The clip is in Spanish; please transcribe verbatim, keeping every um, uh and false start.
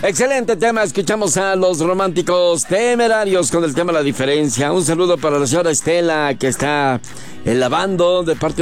Excelente tema, escuchamos a Los Románticos Temerarios con el tema La Diferencia. Un saludo para la señora Estela que está lavando de parte